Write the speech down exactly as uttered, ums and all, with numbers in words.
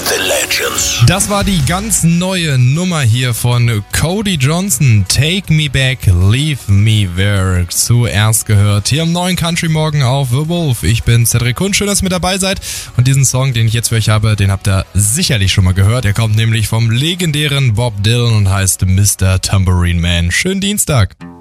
The Legends. Das war die ganz neue Nummer hier von Cody Johnson. Take Me Back, Leave Me There. Zuerst gehört hier im neuen Country Morgen auf The Wolf. Ich bin Cedric Kunz, schön, dass ihr mit dabei seid. Und diesen Song, den ich jetzt für euch habe, den habt ihr sicherlich schon mal gehört. Er kommt nämlich vom legendären Bob Dylan und heißt Mister Tambourine Man. Schönen Dienstag.